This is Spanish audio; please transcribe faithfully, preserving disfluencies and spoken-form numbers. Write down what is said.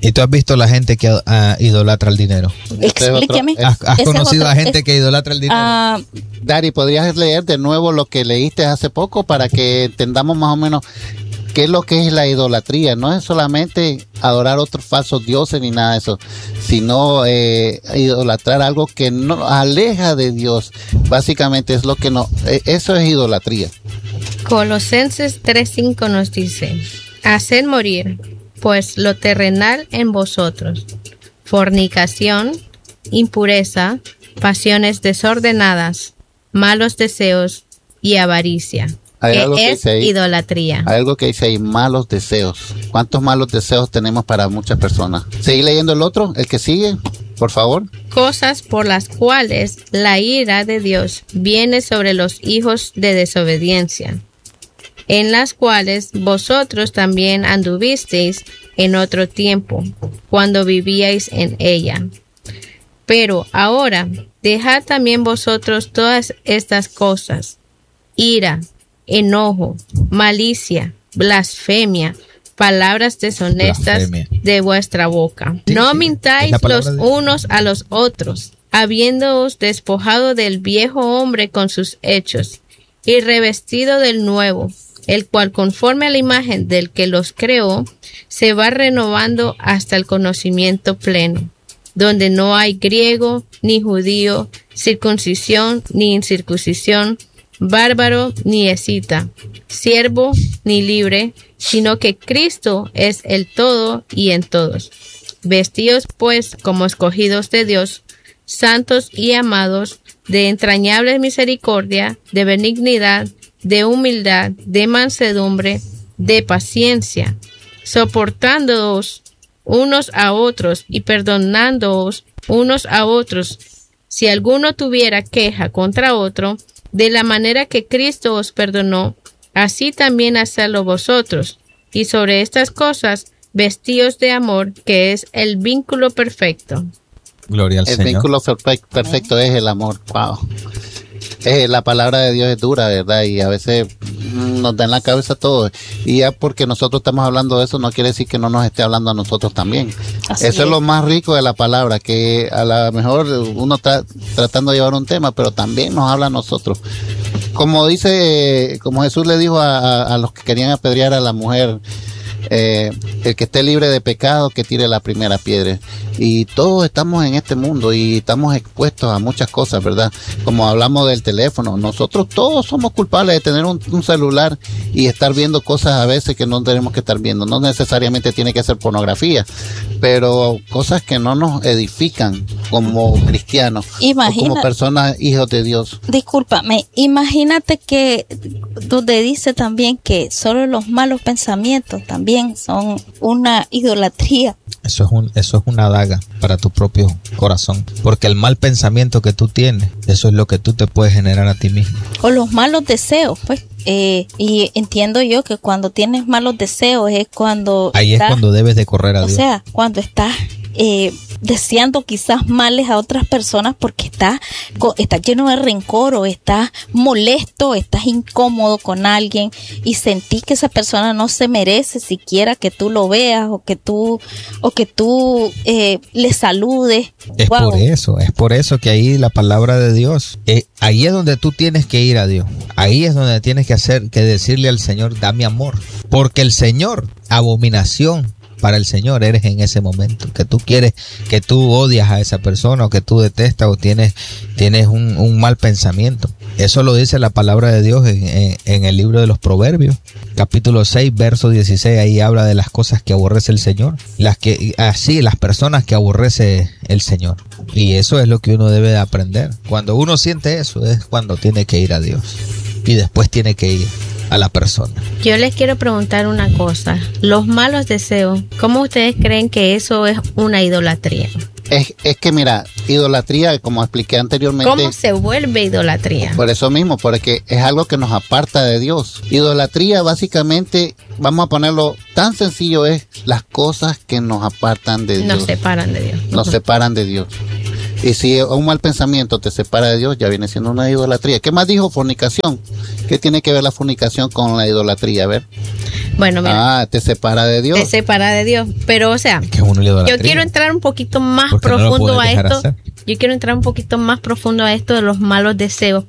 ¿Y tú has visto la gente que uh, idolatra el dinero? Explíqueme. ¿Has, has conocido a gente es, que idolatra el dinero? Uh, Dari, ¿podrías leer de nuevo lo que leíste hace poco para que entendamos más o menos qué es lo que es la idolatría? No es solamente adorar otros falsos dioses ni nada de eso, sino eh, idolatrar algo que nos aleja de Dios. Básicamente es lo que no, eh, eso es idolatría. Colosenses tres cinco nos dice: haced morir pues lo terrenal en vosotros, fornicación, impureza, pasiones desordenadas, malos deseos y avaricia, Hay que algo que es dice ahí, idolatría. Hay algo que dice ahí, malos deseos. ¿Cuántos malos deseos tenemos para muchas personas? ¿Seguí leyendo el otro, el que sigue, por favor? Cosas por las cuales la ira de Dios viene sobre los hijos de desobediencia, en las cuales vosotros también anduvisteis en otro tiempo, cuando vivíais en ella. Pero ahora, dejad también vosotros todas estas cosas: ira, enojo, malicia, blasfemia, palabras deshonestas blasfemia. De vuestra boca. Sí, no sí, mintáis los de... unos a los otros, habiéndoos despojado del viejo hombre con sus hechos, y revestido del nuevo, el cual conforme a la imagen del que los creó, se va renovando hasta el conocimiento pleno, donde no hay griego ni judío, circuncisión ni incircuncisión, bárbaro ni escita, siervo ni libre, sino que Cristo es el todo y en todos. Vestíos pues como escogidos de Dios, santos y amados, de entrañable misericordia, de benignidad, de humildad, de mansedumbre, de paciencia, soportándoos unos a otros y perdonándoos unos a otros, si alguno tuviera queja contra otro, de la manera que Cristo os perdonó, así también hacedlo vosotros. Y sobre estas cosas, vestíos de amor, que es el vínculo perfecto. Gloria al el Señor. El vínculo perfecto, perfecto es el amor. Wow. Eh, la palabra de Dios es dura, ¿verdad? Y a veces nos da en la cabeza todo. Y ya porque nosotros estamos hablando de eso, no quiere decir que no nos esté hablando a nosotros también. Así eso es. es lo más rico de la palabra, que a lo mejor uno está tratando de llevar un tema, pero también nos habla a nosotros. Como dice, como Jesús le dijo a, a, a los que querían apedrear a la mujer, Eh, el que esté libre de pecado que tire la primera piedra. Y todos estamos en este mundo y estamos expuestos a muchas cosas, ¿verdad? Como hablamos del teléfono, nosotros todos somos culpables de tener un, un celular y estar viendo cosas a veces que no tenemos que estar viendo. No necesariamente tiene que ser pornografía, pero cosas que no nos edifican como cristianos. Imagina, o como personas hijos de Dios. Discúlpame, imagínate que donde dice también que solo los malos pensamientos también son una idolatría. Eso es un, eso es una daga para tu propio corazón, porque el mal pensamiento que tú tienes, eso es lo que tú te puedes generar a ti mismo. O los malos deseos, pues. Eh, y entiendo yo que cuando tienes malos deseos es cuando ahí estás, es cuando debes de correr a o Dios. O sea, cuando estás eh, deseando quizás males a otras personas porque estás, estás lleno de rencor o estás molesto, estás incómodo con alguien y sentís que esa persona no se merece siquiera que tú lo veas o que tú o que tú eh, le saludes. Es wow. por eso, es por eso que ahí la palabra de Dios, eh, ahí es donde tú tienes que ir a Dios. Ahí es donde tienes que hacer, que decirle al Señor, dame amor. Porque el Señor, abominación para el Señor eres en ese momento. Que tú quieres, que tú odias a esa persona o que tú detestas o tienes, tienes un, un mal pensamiento. Eso lo dice la palabra de Dios en, en, en el libro de los Proverbios, capítulo seis, verso dieciséis. Ahí habla de las cosas que aborrece el Señor. Las que, así, las personas que aborrece el Señor. Y eso es lo que uno debe de aprender. Cuando uno siente eso, es cuando tiene que ir a Dios. Y después tiene que ir a la persona. Yo les quiero preguntar una cosa. Los malos deseos, ¿cómo ustedes creen que eso es una idolatría? Es, es que mira, idolatría, como expliqué anteriormente. ¿Cómo se vuelve idolatría? Por eso mismo, porque es algo que nos aparta de Dios. Idolatría, básicamente, vamos a ponerlo tan sencillo, es las cosas que nos apartan de Dios. Nos separan de Dios. Nos uh-huh. separan de Dios. Y si un mal pensamiento te separa de Dios, ya viene siendo una idolatría. ¿Qué más dijo? Fornicación. ¿Qué tiene que ver la fornicación con la idolatría? A ver. Bueno, mira. Ah, te separa de Dios. Te separa de Dios. Pero, o sea, Que es una idolatría. yo quiero entrar un poquito más Porque no lo profundo puedes a dejar esto. hacer. Yo quiero entrar un poquito más profundo a esto de los malos deseos.